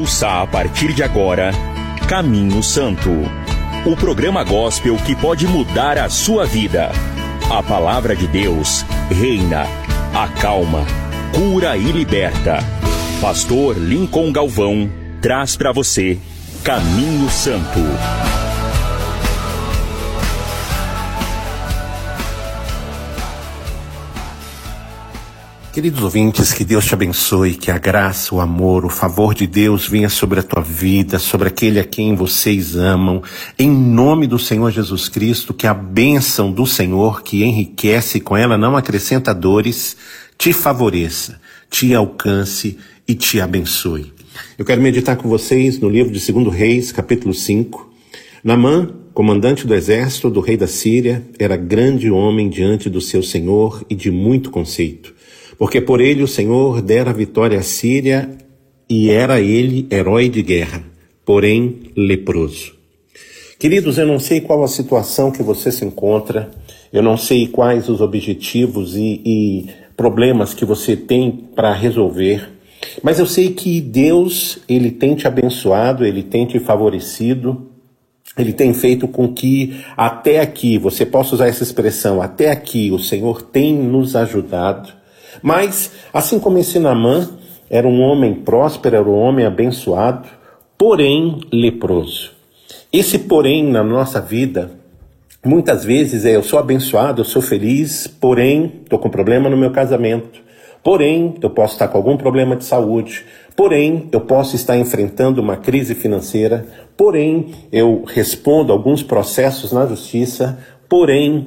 Ouça a partir de agora Caminho Santo, o programa gospel que pode mudar a sua vida. A palavra de Deus reina, acalma, cura e liberta. Pastor Lincoln Galvão traz para você Caminho Santo. Queridos ouvintes, que Deus te abençoe, que a graça, o amor, o favor de Deus venha sobre a tua vida, sobre aquele a quem vocês amam, em nome do Senhor Jesus Cristo, que a bênção do Senhor, que enriquece, com ela não acrescenta dores, te favoreça, te alcance e te abençoe. Eu quero meditar com vocês no livro de 2 Reis, capítulo 5. Naamã, comandante do exército do rei da Síria, era grande homem diante do seu senhor e de muito conceito. Porque por ele o Senhor dera a vitória à Síria e era ele herói de guerra, porém leproso. Queridos, eu não sei qual a situação que você se encontra, eu não sei quais os objetivos e problemas que você tem para resolver, mas eu sei que Deus, Ele tem te abençoado, Ele tem te favorecido, Ele tem feito com que até aqui, você possa usar essa expressão, até aqui o Senhor tem nos ajudado. Mas, assim como esse Naamã era um homem próspero, era um homem abençoado, porém leproso. Esse porém na nossa vida, muitas vezes eu sou abençoado, eu sou feliz, porém estou com problema no meu casamento, porém eu posso estar com algum problema de saúde, porém eu posso estar enfrentando uma crise financeira, porém eu respondo a alguns processos na justiça, porém.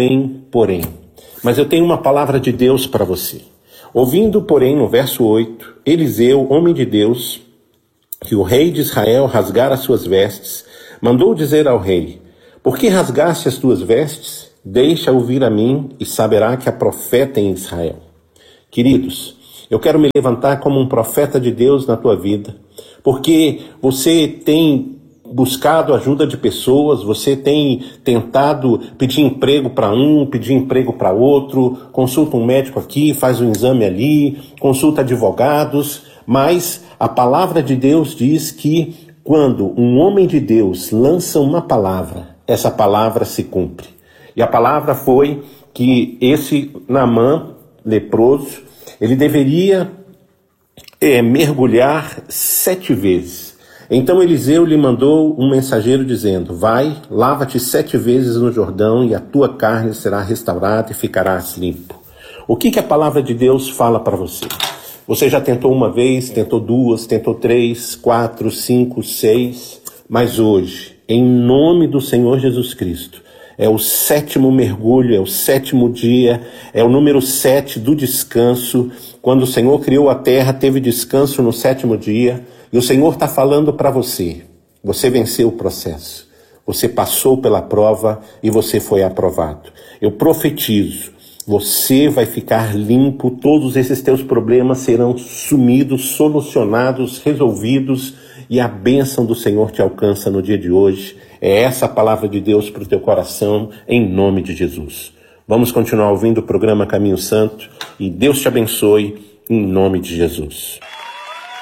Mas eu tenho uma palavra de Deus para você. Ouvindo, porém, no verso 8, Eliseu, homem de Deus, que o rei de Israel rasgara as suas vestes, mandou dizer ao rei: por que rasgaste as tuas vestes? Deixa ouvir a mim e saberá que há profeta em Israel. Queridos, eu quero me levantar como um profeta de Deus na tua vida, porque você tem buscado ajuda de pessoas, você tem tentado pedir emprego para um, pedir emprego para outro, consulta um médico aqui, faz um exame ali, consulta advogados, mas a palavra de Deus diz que quando um homem de Deus lança uma palavra, essa palavra se cumpre. E a palavra foi que esse Naamã leproso, ele deveria mergulhar 7 vezes. Então Eliseu lhe mandou um mensageiro dizendo: vai, lava-te 7 vezes no Jordão e a tua carne será restaurada e ficarás limpo. O que a palavra de Deus fala para você? Você já tentou uma vez, tentou 2, tentou 3, 4, 5, 6, mas hoje, em nome do Senhor Jesus Cristo, é o 7º mergulho, é o 7º dia, é o número 7 do descanso. Quando o Senhor criou a terra, teve descanso no 7º dia. E o Senhor está falando para você. Você venceu o processo. Você passou pela prova e você foi aprovado. Eu profetizo. Você vai ficar limpo. Todos esses teus problemas serão sumidos, solucionados, resolvidos. E a bênção do Senhor te alcança no dia de hoje. É essa a palavra de Deus para o teu coração, em nome de Jesus. Vamos continuar ouvindo o programa Caminho Santo. E Deus te abençoe, em nome de Jesus.